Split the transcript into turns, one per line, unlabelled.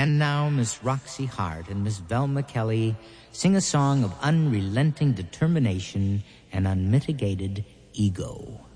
And now Miss Roxy Hart and Miss Velma Kelly sing a song of unrelenting determination and unmitigated ego.